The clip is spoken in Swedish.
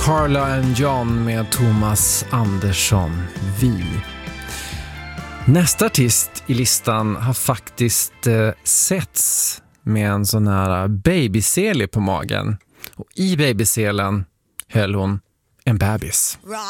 Carla and John med Thomas Andersson, Vi. Nästa artist i listan har faktiskt setts med en sån här babysele på magen. Och i babyselen höll hon en bebis.